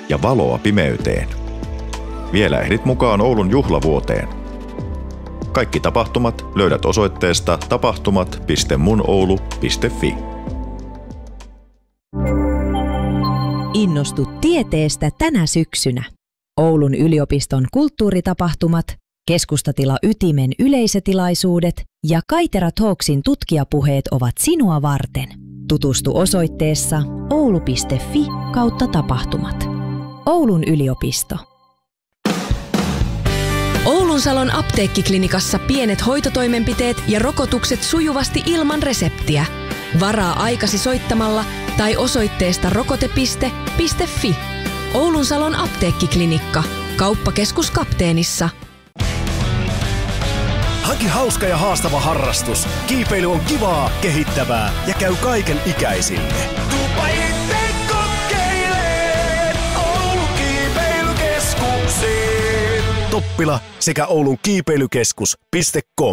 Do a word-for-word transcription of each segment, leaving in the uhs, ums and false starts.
ja valoa pimeyteen. Vielä ehdit mukaan Oulun juhlavuoteen. Kaikki tapahtumat löydät osoitteesta tapahtumat piste munoulu piste fi. Innostu tieteestä tänä syksynä. Oulun yliopiston kulttuuritapahtumat, Keskustatila Ytimen yleisötilaisuudet ja Kaitera Talksin tutkijapuheet ovat sinua varten. Tutustu osoitteessa oulu piste fi kautta tapahtumat. Oulun yliopisto. Oulunsalon apteekkiklinikassa pienet hoitotoimenpiteet ja rokotukset sujuvasti ilman reseptiä. Varaa aikasi soittamalla tai osoitteesta rokotepiste piste fi. Oulunsalon apteekkiklinikka. Kauppakeskus Kapteenissa. Hanki hauska ja haastava harrastus. Kiipeily on kivaa, kehittävää ja käy kaiken ikäisille. Tuupa itse kokeilee Oulun kiipeilykeskuksiin. Toppila sekä Oulun kiipeilykeskus piste com.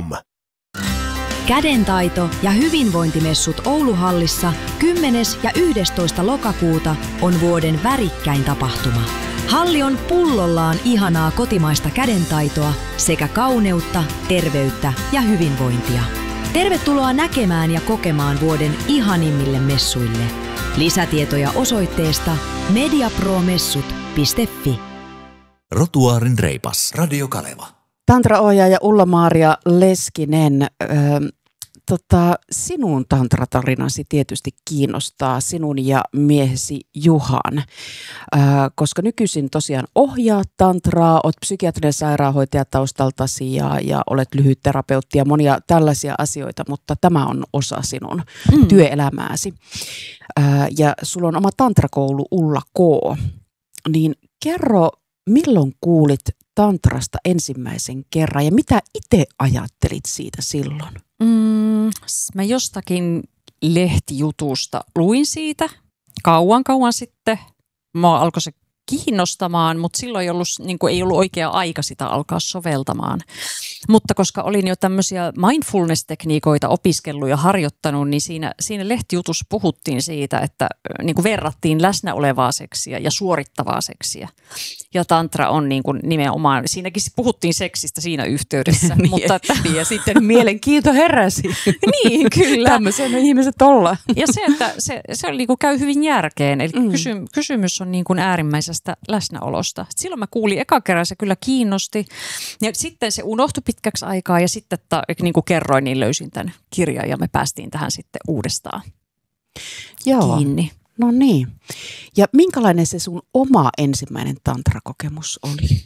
Kädentaito- ja hyvinvointimessut Ouluhallissa kymmenes ja yhdestoista lokakuuta on vuoden värikkäin tapahtuma. Halli on pullollaan ihanaa kotimaista kädentaitoa sekä kauneutta, terveyttä ja hyvinvointia. Tervetuloa näkemään ja kokemaan vuoden ihanimmille messuille. Lisätietoja osoitteesta mediapromessut piste fi. Rotuaarin reipas. Radio Kaleva. Tantraohjaaja Ulla-Maaria Leskinen, ö, tota, sinun tantratarinasi tietysti kiinnostaa, sinun ja miehesi Juhan, ö, koska nykyisin tosiaan ohjaat tantraa, olet psykiatrinen sairaanhoitaja taustaltasi ja, ja olet lyhytterapeutti ja monia tällaisia asioita, mutta tämä on osa sinun mm. työelämääsi. Ö, ja sulla on oma tantrakoulu Ulla K. Niin kerro, milloin kuulit tantrasta ensimmäisen kerran ja mitä itse ajattelit siitä silloin? Mm, mä jostakin lehtijutusta luin siitä kauan kauan sitten. Mua alkoi se kiinnostamaan, mutta silloin ei ollut, niin kuin ei ollut oikea aika sitä alkaa soveltamaan. Mutta koska olin jo tämmöisiä mindfulness-tekniikoita opiskellut ja harjoittanut, niin siinä, siinä lehtijutussa puhuttiin siitä, että niin kuin verrattiin läsnä olevaa seksiä ja suorittavaa seksiä. Ja tantra on niin kuin nimenomaan, siinäkin puhuttiin seksistä siinä yhteydessä. niin, mutta että, ja sitten mielenkiinto heräsi. Niin, kyllä. Tämmöisen ihmiset olla. Ja se, että se, se niin kuin käy hyvin järkeen. Eli Mm. kysy, kysymys on niin kuin äärimmäisestä läsnäolosta. Silloin mä kuulin eka kerran, se kyllä kiinnosti. Ja sitten se unohtui pitkäksi aikaa ja sitten, ta, niin kuin kerroin, niin löysin tämän kirjan ja me päästiin tähän sitten uudestaan Joo. kiinni. No niin. Ja minkälainen se sun oma ensimmäinen tantrakokemus oli?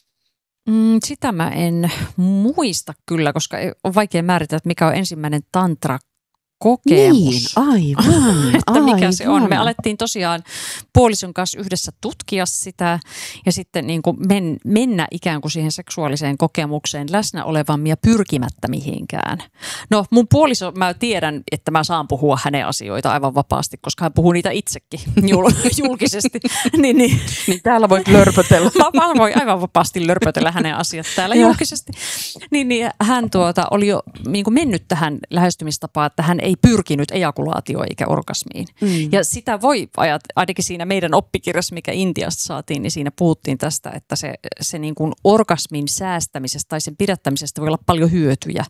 Mm, sitä mä en muista kyllä, koska on vaikea määritellä, että mikä on ensimmäinen tantra kokemus. Niin, aivan, että mikä aivan. se on. Me alettiin tosiaan puolison kanssa yhdessä tutkia sitä ja sitten niin kuin men, mennä ikään kuin siihen seksuaaliseen kokemukseen läsnä olevammin ja pyrkimättä mihinkään. No mun puoliso, mä tiedän, että mä saan puhua hänen asioita aivan vapaasti, koska hän puhuu niitä itsekin julkisesti. niin, niin. Niin täällä voit lörpötellä. Mä voin aivan vapaasti lörpötellä hänen asiat täällä julkisesti. Niin, niin hän tuota, oli jo niin kuin mennyt tähän lähestymistapaan, että hän ei pyrkinyt ejakulaatioon eikä orgasmiin. Mm. Ja sitä voi ajat, ainakin siinä meidän oppikirjassa, mikä Intiasta saatiin, niin siinä puhuttiin tästä, että se, se niin kuin orgasmin säästämisestä tai sen pidättämisestä voi olla paljon hyötyjä.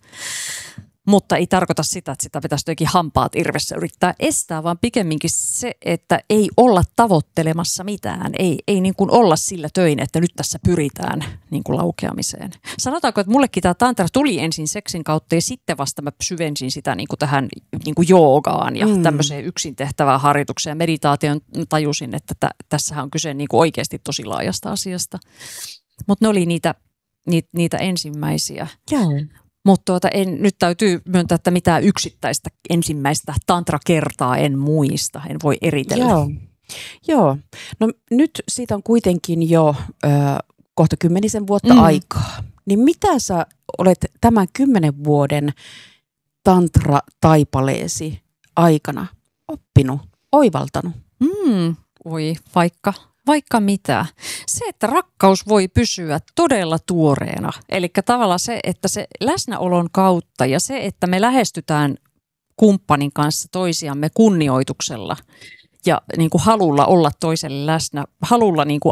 Mutta ei tarkoita sitä, että sitä pitäisi jotenkin hampaat irvessä yrittää estää, vaan pikemminkin se, että ei olla tavoittelemassa mitään. Ei, ei niin kuin olla sillä töin, että nyt tässä pyritään niin kuin laukeamiseen. Sanotaanko, että mullekin tämä tantra tuli ensin seksin kautta ja sitten vasta mä syvensin sitä niin kuin tähän niin kuin joogaan ja mm. tämmöiseen yksin tehtävään harjoitukseen ja meditaation tajusin, että t- tässähän on kyse niin kuin oikeasti tosi laajasta asiasta. Mutta ne oli niitä, niitä, niitä ensimmäisiä. Joo. Mutta tuota, en, nyt täytyy myöntää, että mitään yksittäistä ensimmäistä tantrakertaa en muista, en voi eritellä. Joo. Joo. No nyt siitä on kuitenkin jo ö, kohta kymmenisen vuotta mm. aikaa. Niin mitä sä olet tämän kymmenen vuoden tantra-taipaleesi aikana oppinut, oivaltanut? Mm, voi vaikka... Vaikka mitä. Se, että rakkaus voi pysyä todella tuoreena. Eli tavallaan se, että se läsnäolon kautta ja se, että me lähestytään kumppanin kanssa toisiamme kunnioituksella ja niin kuin halulla olla toiselle läsnä, halulla niin kuin